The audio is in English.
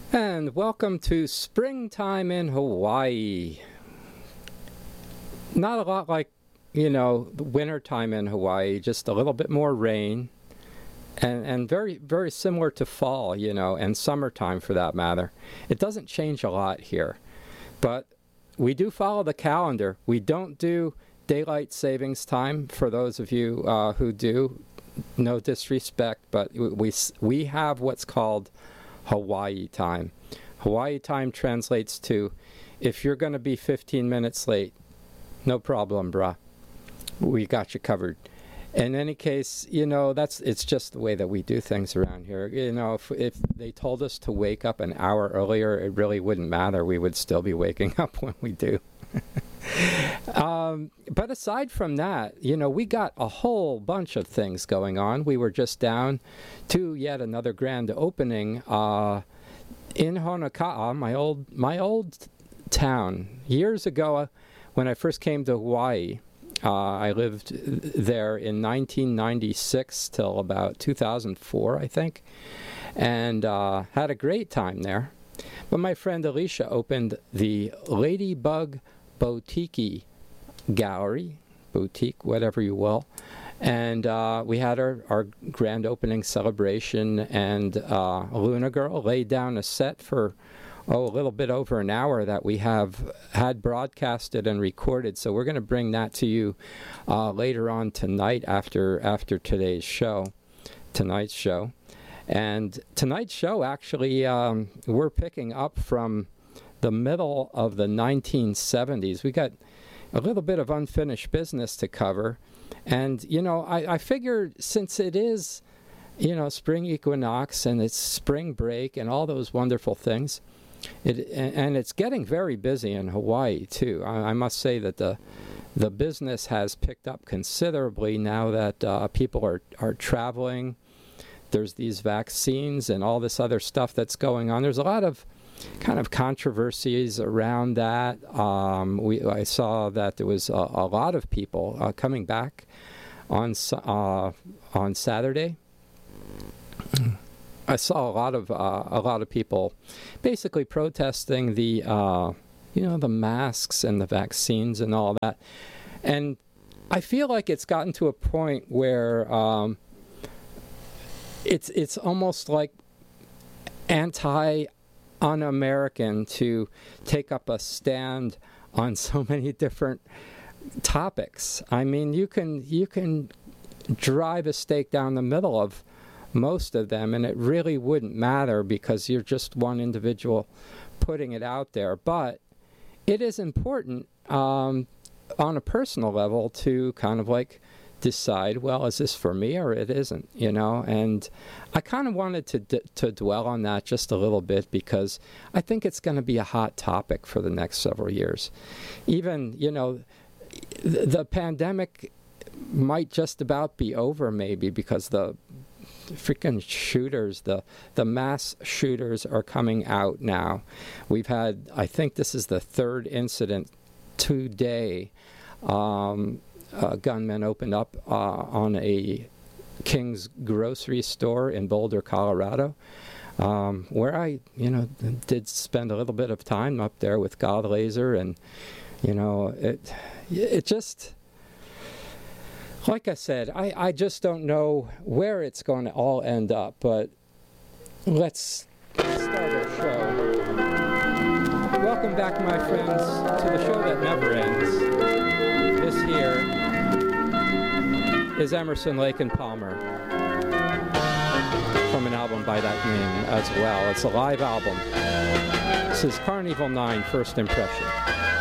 And welcome to springtime in Hawaii. Not a lot like, the wintertime in Hawaii, just a little bit more rain. And very, very similar to fall, and summertime for that matter. It doesn't change a lot here. But we do follow the calendar. We don't do daylight savings time for those of you who do. No disrespect, but we have what's called Hawaii time. Hawaii time translates to, if you're going to be 15 minutes late, no problem, brah. We got you covered. In any case, it's just the way that we do things around here. If they told us to wake up an hour earlier, it really wouldn't matter. We would still be waking up when we do. But aside from that, we got a whole bunch of things going on. We were just down to yet another grand opening in Honoka'a, my old town. Years ago, when I first came to Hawaii, I lived there in 1996 till about 2004, I think, and had a great time there. But my friend Alicia opened the Ladybug Boutique Gallery, boutique, whatever you will. And we had our grand opening celebration, and Luna Girl laid down a set for, a little bit over an hour that we had broadcasted and recorded. So we're going to bring that to you later on tonight after tonight's show. And tonight's show, actually, we're picking up from the middle of the 1970s. We got a little bit of unfinished business to cover. And, I figured since it is, spring equinox and it's spring break and all those wonderful things, and it's getting very busy in Hawaii, too. I must say that the business has picked up considerably now that people are traveling. There's these vaccines and all this other stuff that's going on. There's a lot of kind of controversies around that. I saw that there was a lot of people coming back on Saturday. I saw a lot of people basically protesting the the masks and the vaccines and all that. And I feel like it's gotten to a point where it's almost like un-American to take up a stand on so many different topics. I mean, you can drive a stake down the middle of most of them, and it really wouldn't matter because you're just one individual putting it out there. But it is important on a personal level to kind of like decide, well, is this for me or it isn't, and I kind of wanted to dwell on that just a little bit because I think it's going to be a hot topic for the next several years. Even, the pandemic might just about be over maybe because the freaking shooters, the mass shooters are coming out now. We've had, I think this is the third incident today. Gunmen opened up on a King's grocery store in Boulder, Colorado, where I, did spend a little bit of time up there with God Laser, and, it just, like I said, I just don't know where it's going to all end up, but let's start our show. Welcome back, my friends, to the show that never ends. This here is Emerson, Lake and Palmer from an album by that name as well. It's a live album. This is Carnival 9, First Impression.